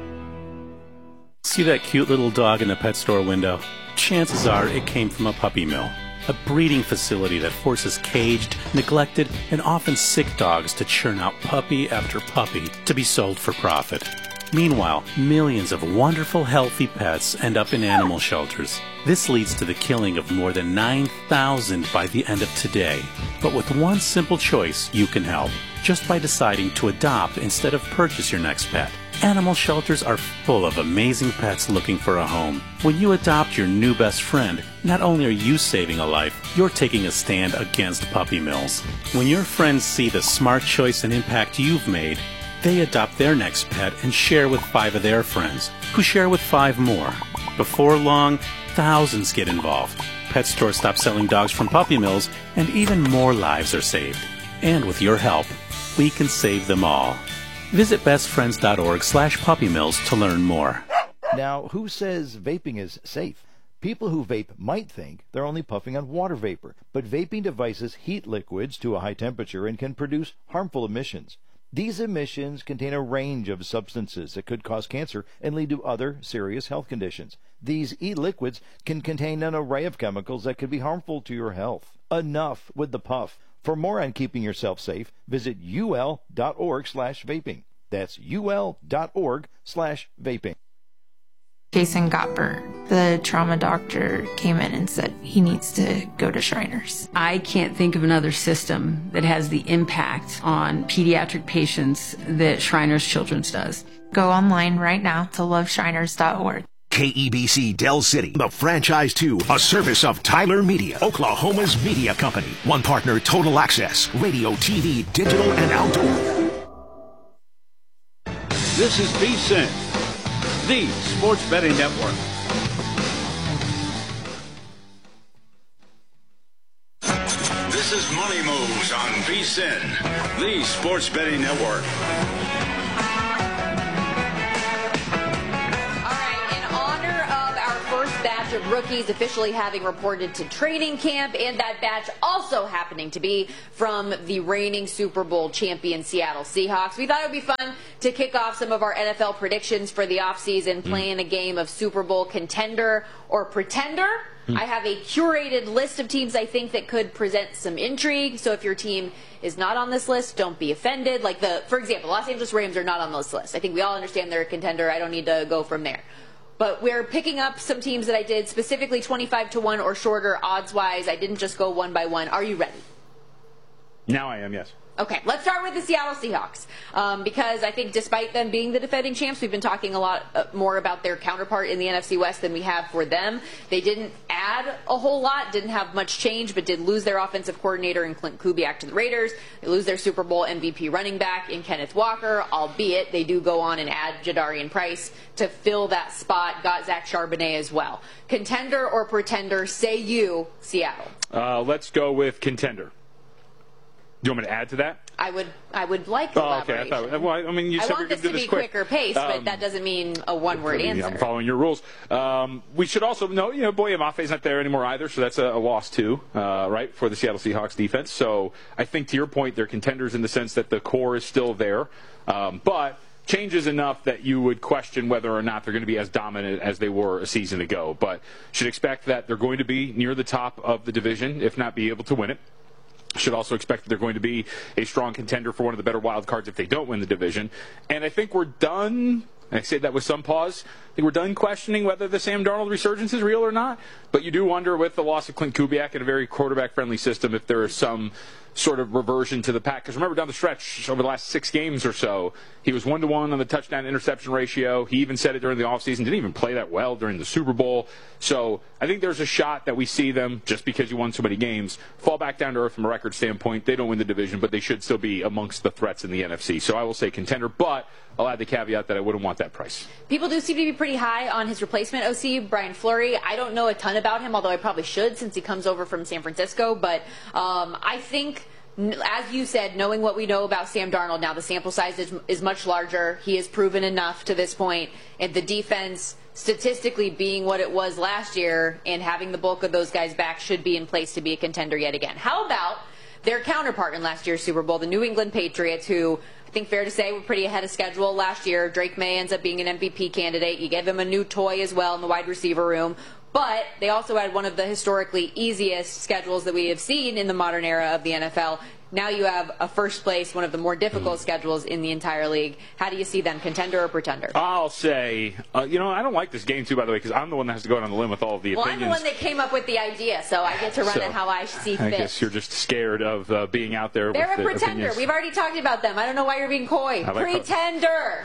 See that cute little dog in the pet store window? Chances are it came from a puppy mill, a breeding facility that forces caged, neglected, and often sick dogs to churn out puppy after puppy to be sold for profit. Meanwhile, millions of wonderful, healthy pets end up in animal shelters. This leads to the killing of more than nine thousand by the end of today. But with one simple choice, you can help, just by deciding to adopt instead of purchase your next pet. Animal shelters are full of amazing pets looking for a home. When you adopt your new best friend, not only are you saving a life, you're taking a stand against puppy mills. When your friends see the smart choice and impact you've made, they adopt their next pet and share with five of their friends, who share with five more. Before long, thousands get involved. Pet stores stop selling dogs from puppy mills, and even more lives are saved. And with your help, we can save them all. Visit bestfriends.org slash puppy mills to learn more. Now, who says vaping is safe? People who vape might think they're only puffing on water vapor, but vaping devices heat liquids to a high temperature and can produce harmful emissions. These emissions contain a range of substances that could cause cancer and lead to other serious health conditions. These e-liquids can contain an array of chemicals that could be harmful to your health. Enough with the puff. For more on keeping yourself safe, visit ul.org slash vaping. That's ul.org slash vaping. Jason got burnt. The trauma doctor came in and said he needs to go to Shriners. I can't think of another system that has the impact on pediatric patients that Shriners Children's does. Go online right now to love shriners dot org. K E B C Dell City, the franchise two, a service of Tyler Media, Oklahoma's media company. One partner, Total Access, radio, T V, digital, and outdoor. This is VSiN, the Sports Betting Network. This is Money Moves on VSiN, the Sports Betting Network. Batch of rookies officially having reported to training camp, and that batch also happening to be from the reigning Super Bowl champion Seattle Seahawks. We thought it would be fun to kick off some of our N F L predictions for the offseason, playing a game of Super Bowl contender or pretender. I have a curated list of teams I think that could present some intrigue. So if your team is not on this list, don't be offended. Like the, for example, Los Angeles Rams are not on this list. I think we all understand they're a contender. I don't need to go from there. But we're picking up some teams that I did specifically twenty-five to one or shorter odds-wise. I didn't just go one by one. Are you ready? Now I am, yes. Okay, let's start with the Seattle Seahawks, um, because I think despite them being the defending champs, we've been talking a lot uh, more about their counterpart in the N F C West than we have for them. They didn't add a whole lot, didn't have much change, but did lose their offensive coordinator in Clint Kubiak to the Raiders. They lose their Super Bowl M V P running back in Kenneth Walker, albeit they do go on and add Jadarian Price to fill that spot. Got Zach Charbonnet as well. Contender or pretender, say you, Seattle. Uh, let's go with contender. Do you want me to add to that? I would I would like oh, okay. elaboration. I thought, well, I mean, you I said want we're this to to do be this quick. quicker pace, um, but that doesn't mean a one-word answer. I'm following your rules. Um, we should also know, you know, Boye Mafe's not there anymore either, so that's a, a loss too, uh, right, for the Seattle Seahawks defense. So I think to your point, they're contenders in the sense that the core is still there, um, but changes enough that you would question whether or not they're going to be as dominant as they were a season ago. But should expect that they're going to be near the top of the division, if not be able to win it. Should also expect that they're going to be a strong contender for one of the better wild cards if they don't win the division. And I think we're done. I say that with some pause. I think we're done questioning whether the Sam Darnold resurgence is real or not. But you do wonder, with the loss of Clint Kubiak in a very quarterback-friendly system, if there is some sort of reversion to the pack. Because remember, down the stretch, over the last six games or so, he was one to one on the touchdown-interception ratio. He even said it during the offseason. Didn't even play that well during the Super Bowl. So I think there's a shot that we see them, just because you won so many games, fall back down to earth from a record standpoint. They don't win the division, but they should still be amongst the threats in the N F C. So I will say contender, but I'll add the caveat that I wouldn't want that price. People do seem to be pretty high on his replacement O C, Brian Fleury. I don't know a ton about him, although I probably should since he comes over from San Francisco. But um, I think, as you said, knowing what we know about Sam Darnold now, the sample size is, is much larger. He has proven enough to this point, and the defense statistically being what it was last year and having the bulk of those guys back should be in place to be a contender yet again. How about their counterpart in last year's Super Bowl, the New England Patriots, who I think fair to say were pretty ahead of schedule last year. Drake May ends up being an M V P candidate. You gave him a new toy as well in the wide receiver room. But they also had one of the historically easiest schedules that we have seen in the modern era of the N F L. Now you have a first place, one of the more difficult schedules in the entire league. How do you see them, contender or pretender? I'll say, uh, you know, I don't like this game, too, by the way, because I'm the one that has to go out on the limb with all of the well, opinions. Well, I'm the one that came up with the idea, so I get to run so, it how I see fit. I guess you're just scared of uh, being out there They're with a the pretender. opinions. We've already talked about them. I don't know why you're being coy. Like pretender.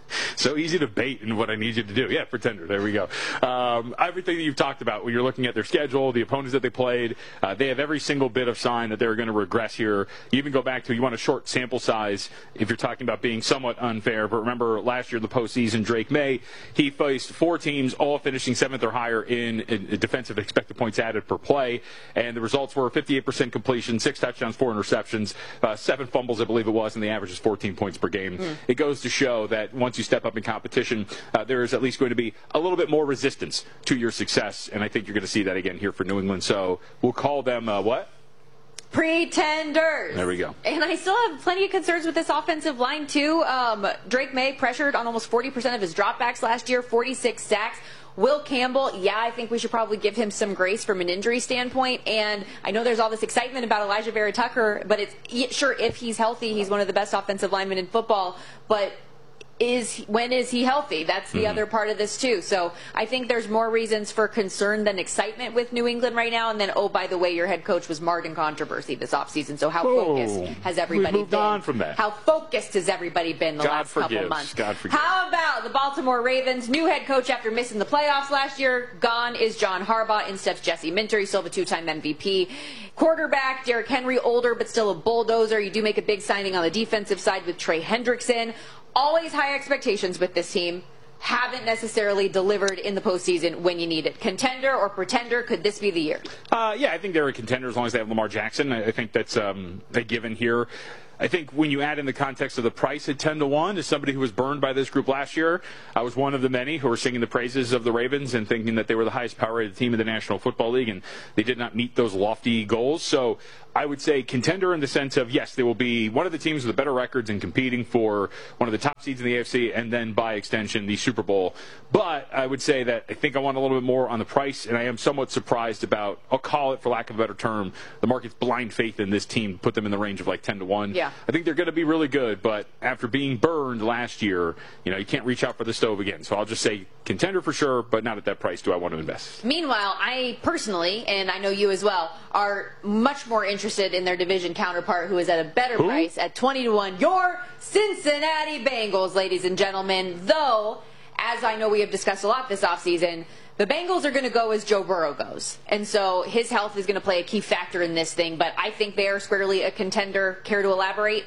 So easy to bait in what I need you to do. Yeah, pretender. There we go. Um, everything that you've talked about when you're looking at their schedule, the opponents that they played, uh, they have every single bit of sign that they're going to regress here. You even go back to, you want a short sample size if you're talking about being somewhat unfair. But remember, last year in the postseason, Drake May, he faced four teams, all finishing seventh or higher in, in defensive expected points added per play. And the results were fifty-eight percent completion, six touchdowns, four interceptions, uh, seven fumbles, I believe it was, and the average is fourteen points per game. Mm. It goes to show that once you step up in competition, uh, there is at least going to be a little bit more resistance to your success, and I think you're going to see that again here for New England. So we'll call them uh, what? Pretenders. There we go. And I still have plenty of concerns with this offensive line, too. Um, Drake May pressured on almost forty percent of his dropbacks last year, forty-six sacks. Will Campbell, yeah, I think we should probably give him some grace from an injury standpoint. And I know there's all this excitement about Elijah Vera Tucker, but it's sure, if he's healthy, he's one of the best offensive linemen in football. But is when is he healthy? That's the mm-hmm. other part of this too. So I think there's more reasons for concern than excitement with New England right now. And then, oh, by the way, your head coach was marred in controversy this offseason. So how Whoa. focused has everybody we moved been? on from that. How focused has everybody been the God last forgives. couple months? God forgives. How about the Baltimore Ravens? New head coach after missing the playoffs last year. Gone is John Harbaugh. In steps Jesse Minter. He's still have a two-time M V P. Quarterback Derrick Henry, older but still a bulldozer. You do make a big signing on the defensive side with Trey Hendrickson. Always high expectations with this team. Haven't necessarily delivered in the postseason when you need it. Contender or pretender, could this be the year? Uh, yeah, I think they're a contender as long as they have Lamar Jackson. I, I think that's um, a given here. I think when you add in the context of the price at ten to one, as somebody who was burned by this group last year, I was one of the many who were singing the praises of the Ravens and thinking that they were the highest power-rated team in the National Football League, and they did not meet those lofty goals. So I would say contender in the sense of, yes, they will be one of the teams with the better records and competing for one of the top seeds in the A F C and then, by extension, the Super Bowl. But I would say that I think I want a little bit more on the price, and I am somewhat surprised about, I'll call it, for lack of a better term, the market's blind faith in this team, put them in the range of like ten to one. Yeah. I think they're going to be really good, but after being burned last year, you know, you can't reach out for the stove again. So I'll just say contender for sure, but not at that price do I want to invest. Meanwhile, I personally, and I know you as well, are much more interested in their division counterpart who is at a better Who? price at twenty to one. Your Cincinnati Bengals, ladies and gentlemen. Though, as I know we have discussed a lot this offseason, the Bengals are going to go as Joe Burrow goes. And so his health is going to play a key factor in this thing, but I think they are squarely a contender. Care to elaborate?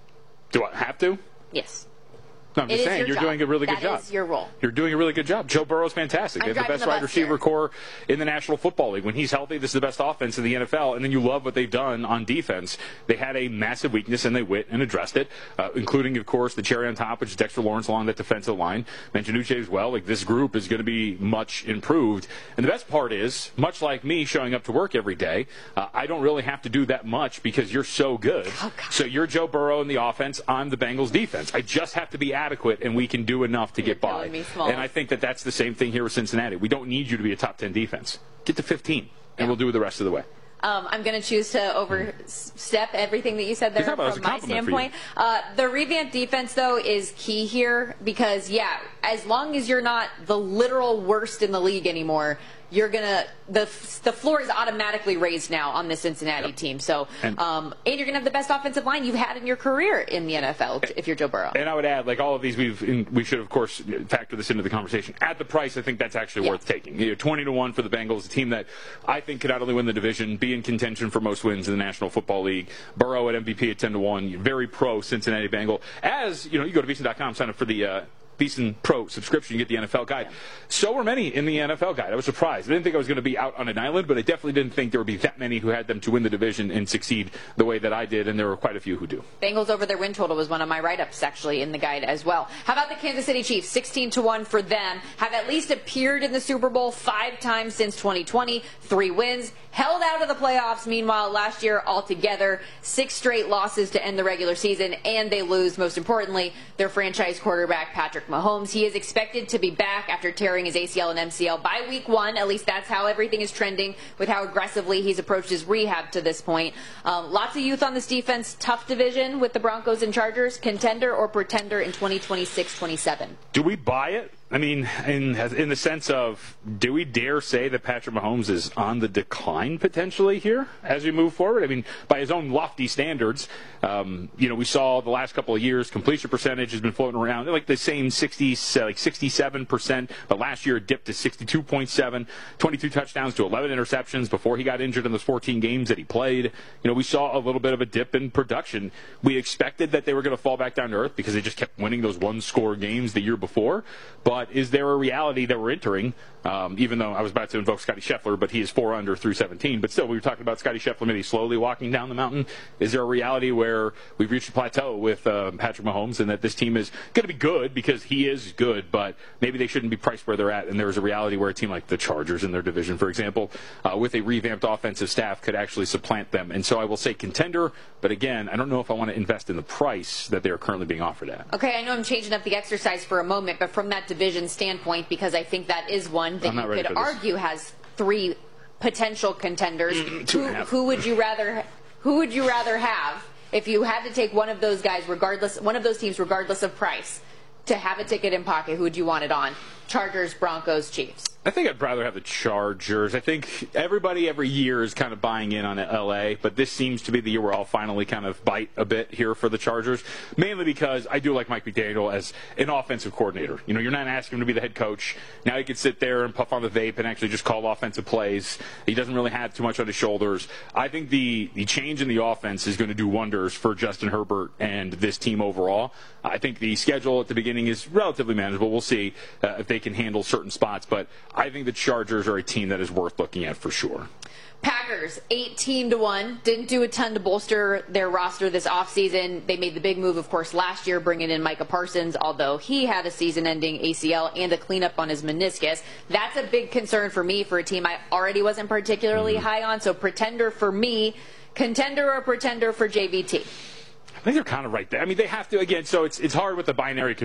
Do I have to? Yes. No, I'm just It is saying, your you're job. doing a really good That job. is your role. You're doing a really good job. Joe Burrow's fantastic. I'm They have the driving best the wide bus receiver here. core in the National Football League. When he's healthy, this is the best offense in the N F L. And then you love what they've done on defense. They had a massive weakness, and they went and addressed it, uh, including, of course, the cherry on top, which is Dexter Lawrence along that defensive line. Mentioned Uche as well. Like, this group is going to be much improved. And the best part is, much like me showing up to work every day, uh, I don't really have to do that much because you're so good. Oh, so you're Joe Burrow in the offense. I'm the Bengals defense. I just have to be adequate, and we can do enough to get by. Me small. And I think that that's the same thing here with Cincinnati. We don't need you to be a top ten defense. Get to fifteen, and Yeah. we'll do it the rest of the way. Um, I'm going to choose to overstep everything that you said there You're talking about from as a my compliment for you. standpoint. Uh, the revamped defense, though, is key here because, yeah, as long as you're not the literal worst in the league anymore, you're going to – the the floor is automatically raised now on the Cincinnati Yep. team. So, And- um, and you're going to have the best offensive line you've had in your career in the N F L if you're Joe Burrow. And I would add, like all of these, we've in, we should of course factor this into the conversation. At the price, I think that's actually Yeah. worth taking. You know, twenty to one for the Bengals, a team that I think could not only win the division, be in contention for most wins in the National Football League. Burrow at M V P at ten to one, very pro Cincinnati Bengal. As you know, you go to VSiN dot com, sign up for the uh, VSiN Pro subscription, you get the N F L guide. So were many in the N F L guide. I was surprised. I didn't think I was going to be out on an island, but I definitely didn't think there would be that many who had them to win the division and succeed the way that I did, and there were quite a few who do. Bengals over their win total was one of my write-ups, actually, in the guide as well. How about the Kansas City Chiefs? sixteen to one for them. Have at least appeared in the Super Bowl five times since twenty twenty. Three wins. Held out of the playoffs, meanwhile, last year altogether. Six straight losses to end the regular season, and they lose, most importantly, their franchise quarterback, Patrick Mahomes. He is expected to be back after tearing his A C L and M C L by week one. At least that's how everything is trending with how aggressively he's approached his rehab to this point. Um, lots of youth on this defense. Tough division with the Broncos and Chargers. Contender or pretender in twenty twenty-six twenty-seven? Do we buy it? I mean, in in the sense of, do we dare say that Patrick Mahomes is on the decline potentially here as we move forward? I mean, by his own lofty standards, um, you know, we saw the last couple of years completion percentage has been floating around like the same sixty, like sixty-seven percent, but last year it dipped to sixty-two point seven, twenty-two touchdowns to eleven interceptions before he got injured in those fourteen games that he played. You know, we saw a little bit of a dip in production. We expected that they were going to fall back down to earth because they just kept winning those one-score games the year before. But is there a reality that we're entering, um, even though I was about to invoke Scotty Scheffler, but he is four under through seventeen. But still, we were talking about Scotty Scheffler maybe slowly walking down the mountain. Is there a reality where we've reached a plateau with uh, Patrick Mahomes and that this team is going to be good because he is good, but maybe they shouldn't be priced where they're at, and there's a reality where a team like the Chargers in their division, for example, uh, with a revamped offensive staff could actually supplant them. And so I will say contender, but again, I don't know if I want to invest in the price that they are currently being offered at. Okay, I know I'm changing up the exercise for a moment, but from that division standpoint, because I think that is one that I'm not you ready could for this. argue has three potential contenders. two who, and a half. who would you rather who would you rather have if you had to take one of those guys regardless one of those teams regardless of price? to have a ticket in pocket, who would you want it on? Chargers, Broncos, Chiefs. I think I'd rather have the Chargers. I think everybody every year is kind of buying in on L A, but this seems to be the year where I'll finally kind of bite a bit here for the Chargers, mainly because I do like Mike McDaniel as an offensive coordinator. You know, you're not asking him to be the head coach. Now he can sit there and puff on the vape and actually just call offensive plays. He doesn't really have too much on his shoulders. I think the, the change in the offense is going to do wonders for Justin Herbert and this team overall. I think the schedule at the beginning is relatively manageable. We'll see uh, if they can handle certain spots, but I think the Chargers are a team that is worth looking at for sure. Packers, eighteen to one. Didn't do a ton to bolster their roster this offseason. They made the big move, of course, last year, bringing in Micah Parsons, although he had a season-ending A C L and a cleanup on his meniscus. That's a big concern for me for a team I already wasn't particularly high on. So pretender for me, contender or pretender for J V T? I think they're kind of right there. I mean, they have to, again, so it's it's hard with the binary